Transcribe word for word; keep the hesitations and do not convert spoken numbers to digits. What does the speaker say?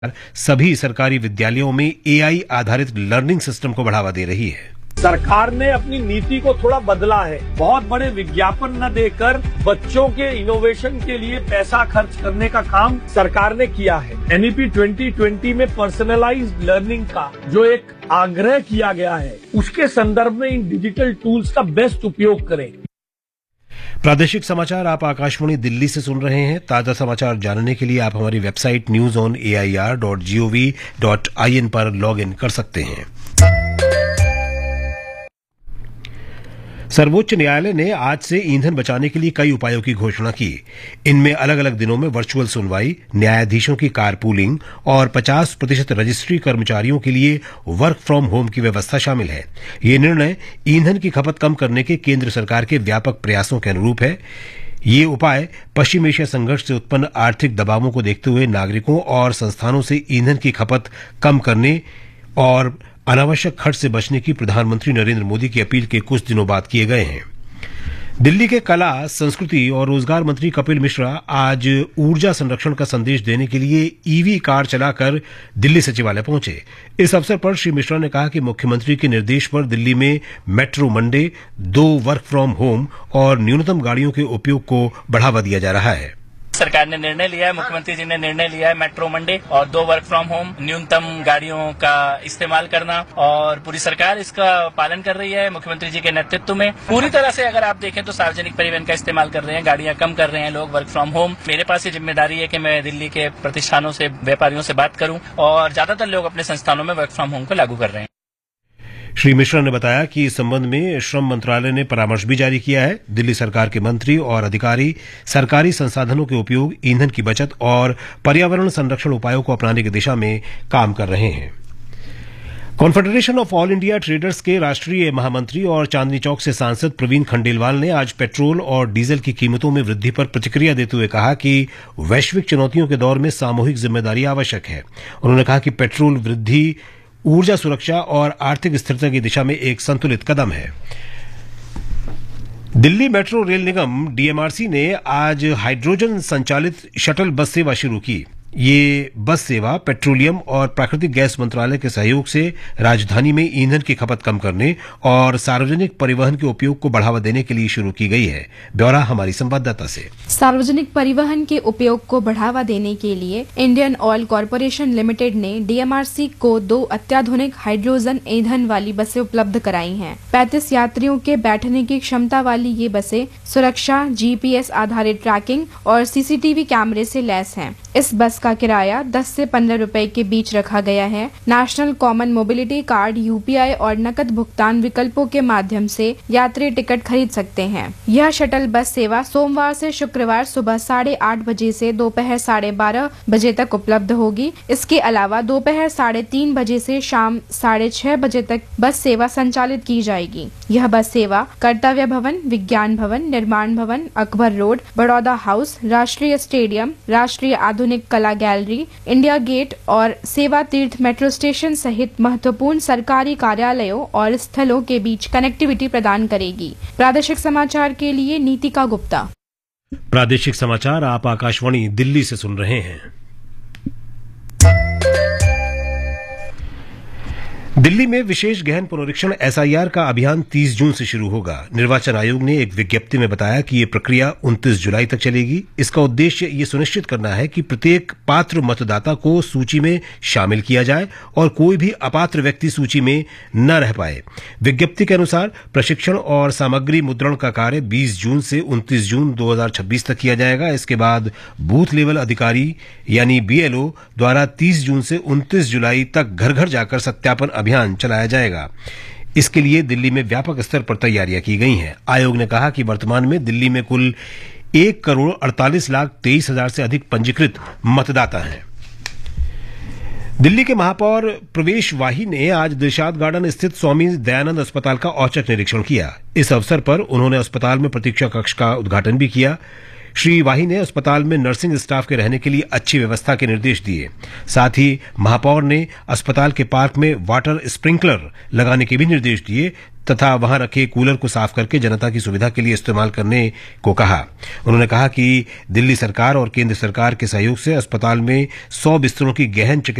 सभी सरकारी विद्यालयों में एआई आधारित लर्निंग सिस्टम को बढ़ावा दे रही है। सरकार ने अपनी नीति को थोड़ा बदला है। बहुत बड़े विज्ञापन न देकर बच्चों के इनोवेशन के लिए पैसा खर्च करने का काम सरकार ने किया है। एनईपी ट्वेंटी ट्वेंटी में पर्सनलाइज्ड लर्निंग का जो एक आग्रह किया गया है, उसके संदर्भ में इन डिजिटल टूल्स का बेस्ट उपयोग करें। प्रादेशिक समाचार आप आकाशवाणी दिल्ली से सुन रहे हैं। ताजा समाचार जानने के लिए आप हमारी website news on A I R dot G O V dot I N पर लॉग इन कर सकते हैं। सर्वोच्च न्यायालय ने आज से ईंधन बचाने के लिए कई उपायों की घोषणा की। इनमें अलग अलग दिनों में वर्चुअल सुनवाई, न्यायाधीशों की कारपूलिंग और पचास प्रतिशत रजिस्ट्री कर्मचारियों के लिए वर्क फ्रॉम होम की व्यवस्था शामिल है। ये निर्णय ईंधन की खपत कम करने के केंद्र सरकार के व्यापक प्रयासों के अनुरूप है। ये उपाय पश्चिम एशिया संघर्ष से उत्पन्न आर्थिक दबावों को देखते हुए नागरिकों और संस्थानों से ईंधन की खपत कम करने और अनावश्यक खर्च से बचने की प्रधानमंत्री नरेंद्र मोदी की अपील के कुछ दिनों बाद किए गए हैं। दिल्ली के कला, संस्कृति और रोजगार मंत्री कपिल मिश्रा आज ऊर्जा संरक्षण का संदेश देने के लिए ईवी कार चलाकर दिल्ली सचिवालय पहुंचे। इस अवसर पर श्री मिश्रा ने कहा कि मुख्यमंत्री के निर्देश पर दिल्ली में मेट्रो मंडे, दो वर्क फ्रॉम होम और न्यूनतम गाड़ियों के उपयोग को बढ़ावा दिया जा रहा है। सरकार ने निर्णय लिया है, मुख्यमंत्री जी ने निर्णय लिया है मेट्रो मंडे और दो वर्क फ्रॉम होम, न्यूनतम गाड़ियों का इस्तेमाल करना, और पूरी सरकार इसका पालन कर रही है। मुख्यमंत्री जी के नेतृत्व में पूरी तरह से अगर आप देखें तो सार्वजनिक परिवहन का इस्तेमाल कर रहे हैं, गाड़ियां कम कर रहे हैं लोग, वर्क फ्रॉम होम। मेरे पास ये जिम्मेदारी है कि मैं दिल्ली के प्रतिष्ठानों से, व्यापारियों से बात करूं और ज्यादातर लोग अपने संस्थानों में वर्क फ्रॉम होम को लागू कर रहे हैं। श्री मिश्रा ने बताया कि इस संबंध में श्रम मंत्रालय ने परामर्श भी जारी किया है। दिल्ली सरकार के मंत्री और अधिकारी सरकारी संसाधनों के उपयोग, ईंधन की बचत और पर्यावरण संरक्षण उपायों को अपनाने की दिशा में काम कर रहे हैं। Confederation of all India traders के राष्ट्रीय महामंत्री और चांदनी चौक से सांसद प्रवीण खंडेलवाल ने आज पेट्रोल और डीजल की कीमतों में वृद्धि पर प्रतिक्रिया देते हुए कहा कि वैश्विक चुनौतियों के दौर में सामूहिक जिम्मेदारी आवश्यक है। उन्होंने कहा कि पेट्रोल वृद्धि ऊर्जा सुरक्षा और आर्थिक स्थिरता की दिशा में एक संतुलित कदम है। दिल्ली मेट्रो रेल निगम डी एम आर सी ने आज हाइड्रोजन संचालित शटल बस सेवा शुरू की। ये बस सेवा पेट्रोलियम और प्राकृतिक गैस मंत्रालय के सहयोग से राजधानी में ईंधन की खपत कम करने और सार्वजनिक परिवहन के उपयोग को बढ़ावा देने के लिए शुरू की गई है। ब्यौरा हमारी संवाददाता से। सार्वजनिक परिवहन के उपयोग को बढ़ावा देने के लिए इंडियन ऑयल कॉरपोरेशन लिमिटेड ने डी एम आर सी को दो अत्याधुनिक हाइड्रोजन ईंधन वाली बसें उपलब्ध कराई हैं। पैंतीस यात्रियों के बैठने की क्षमता वाली ये बसें सुरक्षा, जी पी एस आधारित ट्रैकिंग और सी सी टी वी कैमरे से लैस हैं। इस बस का किराया दस से पंद्रह रुपए के बीच रखा गया है। National common mobility card, U P I और नकद भुगतान विकल्पों के माध्यम से यात्री टिकट खरीद सकते हैं। यह शटल बस सेवा सोमवार से शुक्रवार सुबह साढ़े आठ बजे से दोपहर साढ़े बारह बजे तक उपलब्ध होगी। इसके अलावा दोपहर साढ़े तीन बजे से शाम साढ़े छह बजे तक बस सेवा संचालित की जाएगी। यह बस सेवा कर्तव्य भवन, विज्ञान भवन, निर्माण भवन, अकबर रोड, बड़ौदा हाउस, राष्ट्रीय स्टेडियम, राष्ट्रीय आधुनिक कला गैलरी, इंडिया गेट और सेवा तीर्थ मेट्रो स्टेशन सहित महत्वपूर्ण सरकारी कार्यालयों और स्थलों के बीच कनेक्टिविटी प्रदान करेगी। प्रादेशिक समाचार के लिए नीतिका गुप्ता। प्रादेशिक समाचार आप आकाशवाणी दिल्ली से सुन रहे हैं। दिल्ली में विशेष गहन पुनरीक्षण एस आई आर का अभियान तीस जून से शुरू होगा। निर्वाचन आयोग ने एक विज्ञप्ति में बताया कि ये प्रक्रिया उनतीस जुलाई तक चलेगी। इसका उद्देश्य ये सुनिश्चित करना है कि प्रत्येक पात्र मतदाता को सूची में शामिल किया जाए और कोई भी अपात्र व्यक्ति सूची में न रह पाए। विज्ञप्ति के अनुसार प्रशिक्षण और सामग्री मुद्रण का कार्य बीस जून से उनतीस जून दो हजार छब्बीस तक किया जाएगा। इसके बाद बूथ लेवल अधिकारी यानी बी एल ओ द्वारा तीस जून से उनतीस जुलाई तक घर घर जाकर सत्यापन अभियान चलाया जाएगा। इसके लिए दिल्ली में व्यापक स्तर पर तैयारियां की गई हैं। आयोग ने कहा कि वर्तमान में दिल्ली में कुल एक करोड़ अड़तालीस लाख तेईस हजार से अधिक पंजीकृत मतदाता हैं। दिल्ली के महापौर प्रवेश वाही ने आज दिलशाद गार्डन स्थित स्वामी दयानंद अस्पताल का औचक निरीक्षण किया। इस अवसर पर उन्होंने अस्पताल में प्रतीक्षा कक्ष का उद्घाटन भी किया। श्री वाही ने अस्पताल में नर्सिंग स्टाफ के रहने के लिए अच्छी व्यवस्था के निर्देश दिए। साथ ही महापौर ने अस्पताल के पार्क में वाटर स्प्रिंकलर लगाने के भी निर्देश दिए तथा वहां रखे कूलर को साफ करके जनता की सुविधा के लिए इस्तेमाल करने को कहा। उन्होंने कहा कि दिल्ली सरकार और केंद्र सरकार के सहयोग से अस्पताल में सौ बिस्तरों की गहन